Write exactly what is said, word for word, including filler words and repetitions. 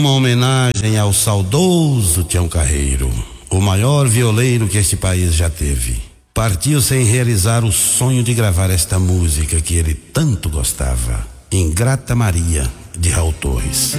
Uma homenagem ao saudoso Tião Carreiro, o maior violeiro que este país já teve. Partiu sem realizar o sonho de gravar esta música que ele tanto gostava, Ingrata Maria, de Raul Torres.